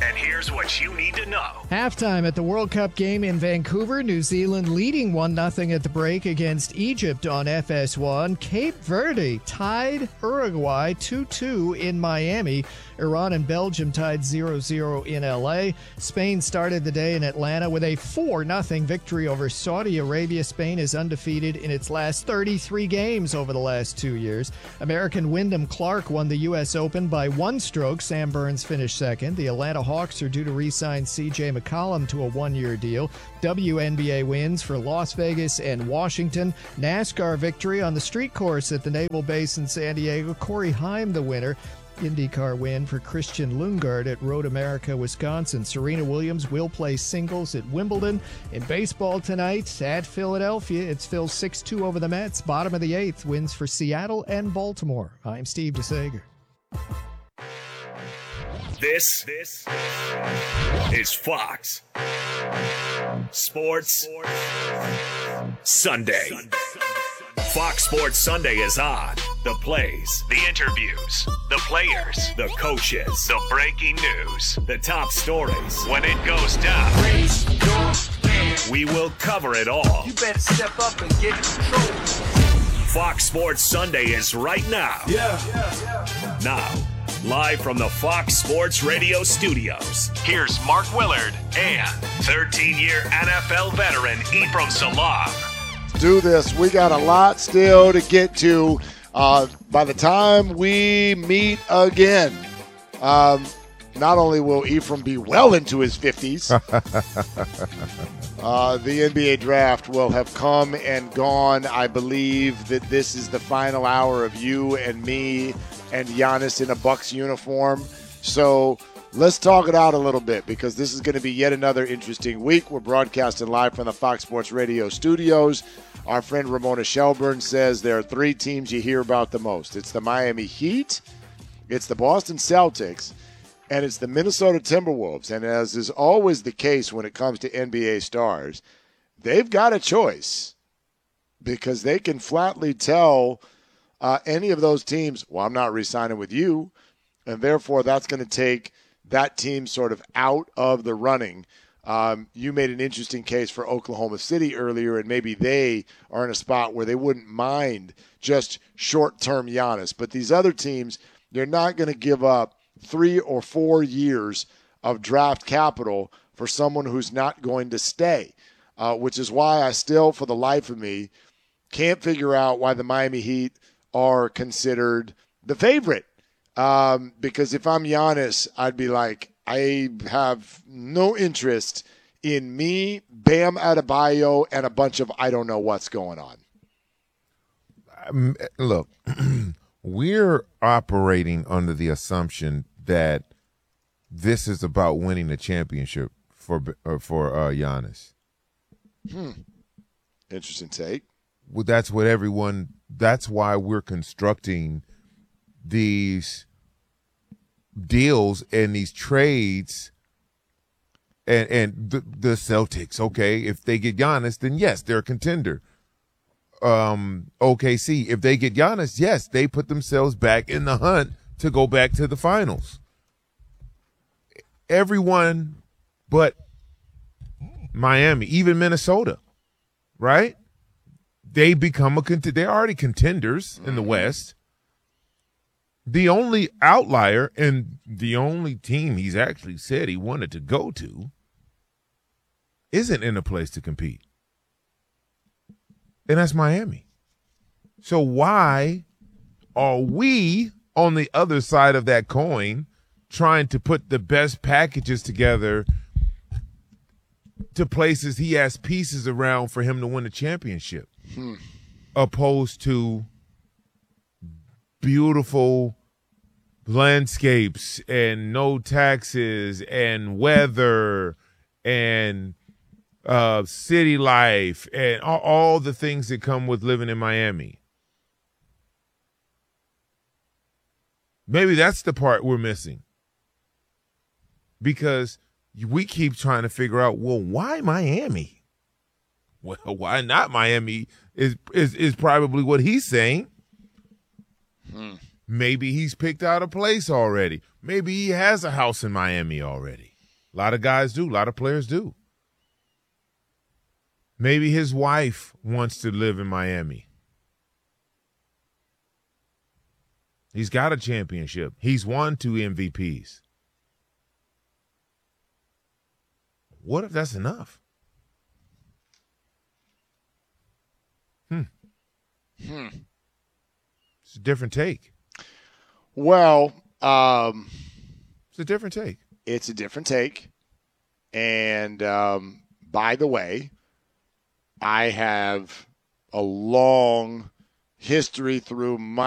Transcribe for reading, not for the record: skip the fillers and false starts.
And here's what you need to know. Halftime at the World Cup game in Vancouver, New Zealand leading 1-0 at the break against Egypt on FS1. Cape Verde tied Uruguay 2-2 in Miami. Iran and Belgium tied 0-0 in LA. Spain started the day in Atlanta with a 4-0 victory over Saudi Arabia. Spain is undefeated in its last 33 games over the last 2 years. American Wyndham Clark won the U.S. Open by 1 stroke. Sam Burns finished second. The Atlanta Hawks are due to re-sign C.J. McCollum to a 1-year deal. WNBA wins for Las Vegas and Washington. NASCAR victory on the street course at the Naval Base in San Diego. Corey Heim the winner. IndyCar win for Christian Lundgaard at Road America, Wisconsin. Serena Williams will play singles at Wimbledon. In baseball tonight at Philadelphia, it's Phil 6-2 over the Mets. Bottom of the 8th, wins for Seattle and Baltimore. I'm Steve DeSager. This is Fox Sports Sunday. Fox Sports Sunday is on. The plays, the interviews, the players, the coaches, the breaking news, the top stories. When it goes down, we will cover it all. You better step up and get in control. Fox Sports Sunday is right now. Yeah. Now, live from the Fox Sports Radio studios, here's Mark Willard and 13-year NFL veteran Ephraim Salaam. Do this. We got a lot still to get to by the time we meet again. Not only will Ephraim be well into his 50s, the NBA draft will have come and gone. I believe that this is the final hour of you and me and Giannis in a Bucks uniform. So let's talk it out a little bit, because this is going to be yet another interesting week. We're broadcasting live from the Fox Sports Radio studios. Our friend Ramona Shelburne says there are 3 teams you hear about the most. It's the Miami Heat, it's the Boston Celtics, and it's the Minnesota Timberwolves. And as is always the case when it comes to NBA stars, they've got a choice, because they can flatly tell any of those teams, well, I'm not re-signing with you, and therefore that's going to take that team sort of out of the running. You made an interesting case for Oklahoma City earlier, and maybe they are in a spot where they wouldn't mind just short-term Giannis. But these other teams, they're not going to give up 3 or 4 years of draft capital for someone who's not going to stay, which is why I still, for the life of me, can't figure out why the Miami Heat are considered the favorite. Because if I'm Giannis, I'd be like, I have no interest in me, Bam Adebayo, and a bunch of I don't know what's going on. Look, we're operating under the assumption that this is about winning the championship for Giannis. Interesting take. Well, that's why we're constructing these deals and these trades, and the Celtics, okay, if they get Giannis, then yes, they're a contender. OKC, if they get Giannis, yes, they put themselves back in the hunt to go back to the finals. Everyone but Miami, even Minnesota, right? They become they're already contenders in the West. The only outlier and the only team he's actually said he wanted to go to isn't in a place to compete. And that's Miami. So why are we on the other side of that coin trying to put the best packages together to places he has pieces around for him to win a championship, opposed to beautiful landscapes and no taxes and weather and city life and all the things that come with living in Miami? Maybe that's the part we're missing, because we keep trying to figure out, well, why Miami? Well, why not Miami is probably what he's saying. Maybe he's picked out a place already. Maybe he has a house in Miami already. A lot of guys do. A lot of players do. Maybe his wife wants to live in Miami. He's got a championship. He's won 2 MVPs. What if that's enough? It's a different take. Well, It's a different take. it's a different take. And by the way, I have a long history through my